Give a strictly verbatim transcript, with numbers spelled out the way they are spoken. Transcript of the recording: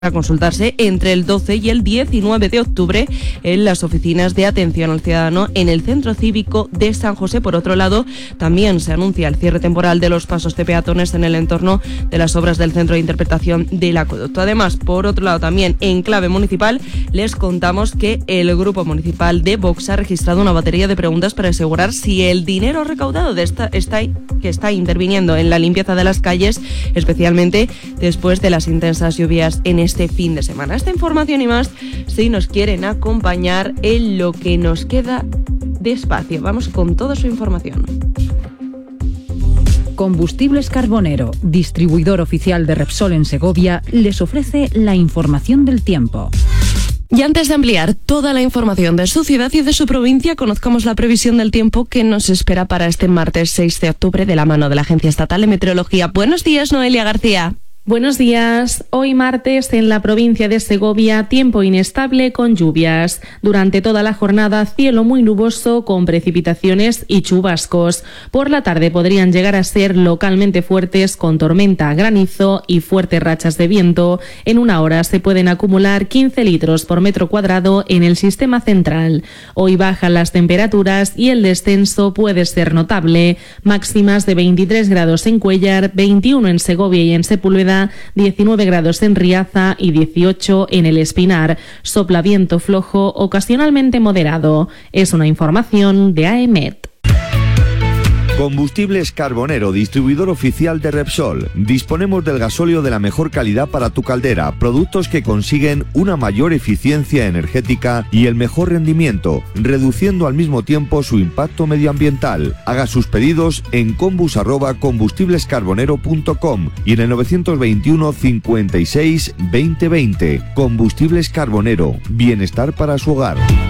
a consultarse entre el doce y el diecinueve de octubre en las oficinas de atención al ciudadano en el Centro Cívico de San José. Por otro lado, también se anuncia el cierre temporal de los pasos de peatones en el entorno de las obras del Centro de Interpretación del Acueducto. Además, por otro lado, también en clave municipal, les contamos que el Grupo Municipal de Vox ha registrado una batería de preguntas para asegurar si el dinero recaudado de esta, está, que está interviniendo en la limpieza de las calles, especialmente después de las intensas lluvias en este fin de semana. Esta información y más, si nos quieren acompañar en lo que nos queda de espacio. Vamos con toda su información. Combustibles Carbonero, distribuidor oficial de Repsol en Segovia, les ofrece la información del tiempo. Y antes de ampliar toda la información de su ciudad y de su provincia, conozcamos la previsión del tiempo que nos espera para este martes seis de octubre de la mano de la Agencia Estatal de Meteorología. Buenos días, Noelia García. Buenos días. Hoy martes en la provincia de Segovia, tiempo inestable con lluvias. Durante toda la jornada, cielo muy nuboso con precipitaciones y chubascos. Por la tarde podrían llegar a ser localmente fuertes con tormenta, granizo y fuertes rachas de viento. En una hora se pueden acumular quince litros por metro cuadrado en el sistema central. Hoy bajan las temperaturas y el descenso puede ser notable. Máximas de veintitrés grados en Cuéllar, veintiuno en Segovia y en Sepúlveda, diecinueve grados en Riaza y dieciocho en El Espinar. Sopla viento flojo, ocasionalmente moderado. Es una información de A E M E T. Combustibles Carbonero, distribuidor oficial de Repsol. Disponemos del gasóleo de la mejor calidad para tu caldera, productos que consiguen una mayor eficiencia energética y el mejor rendimiento, reduciendo al mismo tiempo su impacto medioambiental. Haga sus pedidos en combus arroba combustiblescarbonero punto com y en el novecientos veintiuno cincuenta y seis veinte veinte. Combustibles Carbonero, bienestar para su hogar.